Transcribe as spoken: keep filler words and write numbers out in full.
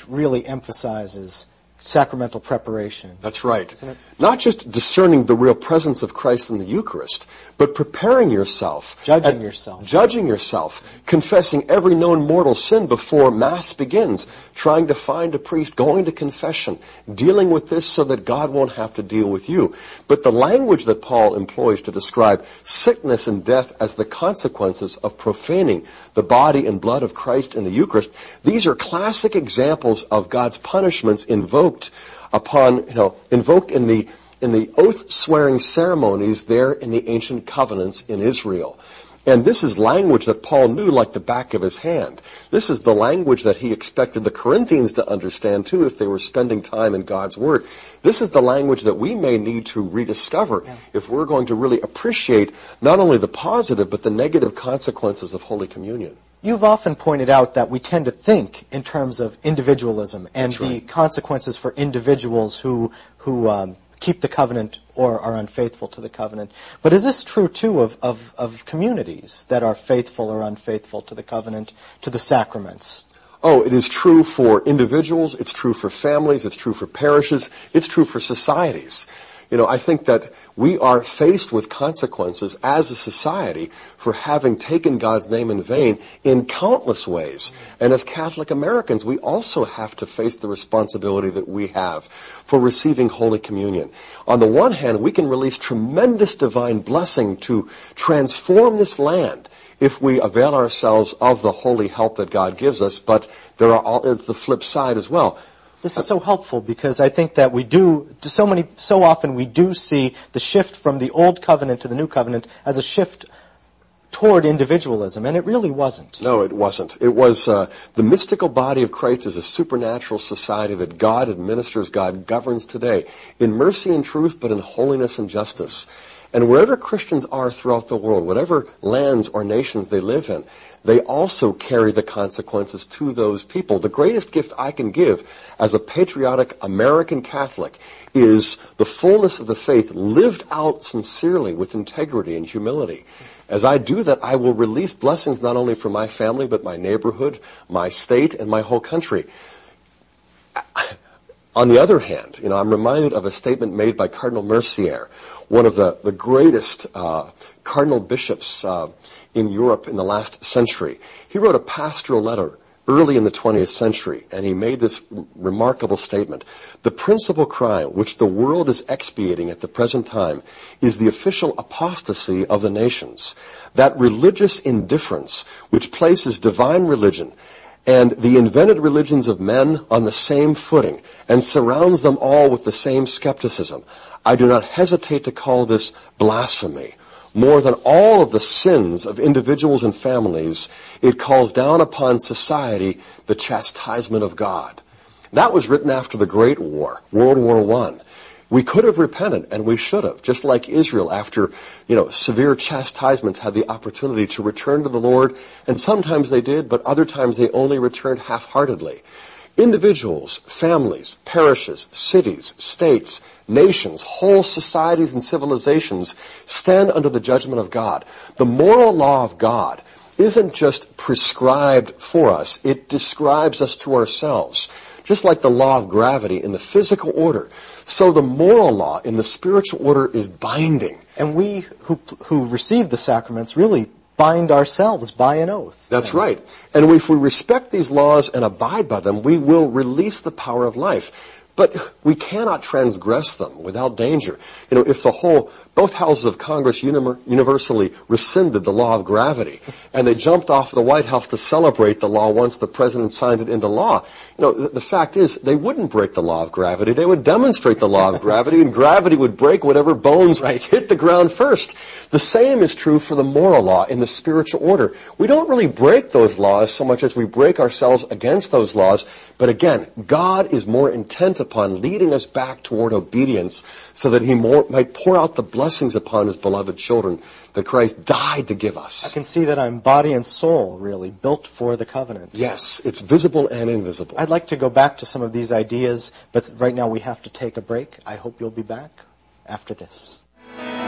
really emphasizes sacramental preparation. That's right. Isn't it? Not just discerning the real presence of Christ in the Eucharist, but preparing yourself. Judging and yourself. Judging yourself. Confessing every known mortal sin before Mass begins. Trying to find a priest. Going to confession. Dealing with this so that God won't have to deal with you. But the language that Paul employs to describe sickness and death as the consequences of profaning the body and blood of Christ in the Eucharist, these are classic examples of God's punishments invoked upon, you know, invoked in the in the oath-swearing ceremonies there in the ancient covenants in Israel. And this is language that Paul knew like the back of his hand. This is the language that he expected the Corinthians to understand too if they were spending time in God's Word. This is the language that we may need to rediscover yeah. if we're going to really appreciate not only the positive but the negative consequences of Holy Communion. You've often pointed out that we tend to think in terms of individualism and That's right. the consequences for individuals who who um, keep the covenant or are unfaithful to the covenant. But is this true, too, of, of, of communities that are faithful or unfaithful to the covenant, to the sacraments? Oh, it is true for individuals, it's true for families, it's true for parishes, it's true for societies. You know, I think that we are faced with consequences as a society for having taken God's name in vain in countless ways. And as Catholic Americans, we also have to face the responsibility that we have for receiving Holy Communion. On the one hand, we can release tremendous divine blessing to transform this land if we avail ourselves of the holy help that God gives us, but there are all, it's the flip side as well. This is so helpful because I think that we do, so many, so often we do see the shift from the old covenant to the new covenant as a shift toward individualism, and it really wasn't. No, it wasn't. It was, uh, the mystical body of Christ is a supernatural society that God administers, God governs today, in mercy and truth, but in holiness and justice. And wherever Christians are throughout the world, whatever lands or nations they live in, they also carry the consequences to those people. The greatest gift I can give as a patriotic American Catholic is the fullness of the faith lived out sincerely with integrity and humility. As I do that, I will release blessings not only for my family, but my neighborhood, my state, and my whole country. On the other hand, you know, I'm reminded of a statement made by Cardinal Mercier, one of the, the greatest uh, cardinal bishops uh, in Europe in the last century. He wrote a pastoral letter early in the twentieth century, and he made this r- remarkable statement. The principal crime which the world is expiating at the present time is the official apostasy of the nations, that religious indifference which places divine religion and the invented religions of men on the same footing and surrounds them all with the same skepticism. I do not hesitate to call this blasphemy. More than all of the sins of individuals and families, it calls down upon society the chastisement of God. That was written after the Great War, World War One. We could have repented, and we should have, just like Israel after, you know, severe chastisements had the opportunity to return to the Lord, and sometimes they did, but other times they only returned half-heartedly. Individuals, families, parishes, cities, states, nations, whole societies and civilizations stand under the judgment of God. The moral law of God isn't just prescribed for us, it describes us to ourselves. Just like the law of gravity in the physical order, so the moral law in the spiritual order is binding. And we who who receive the sacraments really bind ourselves by an oath. That's right. And if we respect these laws and abide by them, we will release the power of life. But we cannot transgress them without danger. You know, if the whole, both houses of Congress universally rescinded the law of gravity, and they jumped off the White House to celebrate the law once the president signed it into law, you know, the, the fact is, they wouldn't break the law of gravity. They would demonstrate the law of gravity, and gravity would break whatever bones right. hit the ground first. The same is true for the moral law in the spiritual order. We don't really break those laws so much as we break ourselves against those laws. But again, God is more intent upon leading us back toward obedience so that he more, might pour out the blessings upon his beloved children that Christ died to give us. I can see that I'm body and soul, really, built for the covenant. Yes, it's visible and invisible. I'd like to go back to some of these ideas, but right now we have to take a break. I hope you'll be back after this.